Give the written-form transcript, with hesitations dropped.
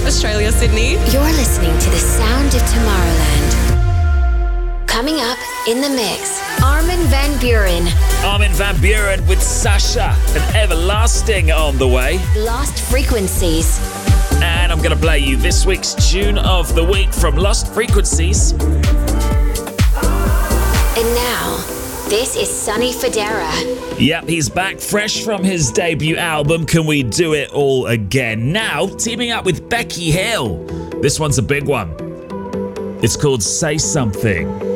Australia, Sydney. You're listening to the sound of Tomorrowland. Coming up in the mix, Armin van Buuren. Armin van Buuren with Sasha and Everlasting on the way. Lost Frequencies. And I'm going to play you this week's tune of the week from Lost Frequencies. And now, this is Sonny Fodera. Yep, he's back fresh from his debut album, Can We Do It All Again? Now, teaming up with Becky Hill. This one's a big one. It's called Say Something.